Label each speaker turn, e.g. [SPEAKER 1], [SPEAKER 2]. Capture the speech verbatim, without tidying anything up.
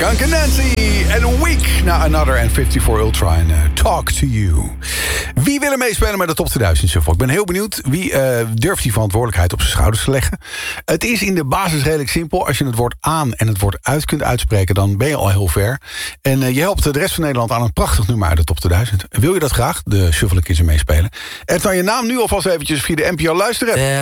[SPEAKER 1] Skunk and Nancy en A Week na Another en vijfenvijftig Ultra en uh, Talk to You. Wie wil er meespelen met de Top tweeduizend Shuffle? Ik ben heel benieuwd. Wie uh, durft die verantwoordelijkheid op zijn schouders te leggen? Het is in de basis redelijk simpel. Als je het woord aan en het woord uit kunt uitspreken, dan ben je al heel ver. En uh, je helpt de rest van Nederland aan een prachtig nummer uit de Top tweeduizend. Wil je dat graag, de Shuffle Kids meespelen? En dan je naam nu alvast eventjes via de N P O Luisteren.